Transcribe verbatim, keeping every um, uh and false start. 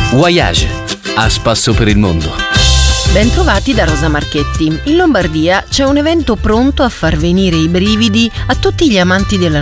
Voyage, a spasso per il mondo. Bentrovati da Rosa Marchetti. In Lombardia c'è un evento pronto a far venire i brividi a tutti gli amanti della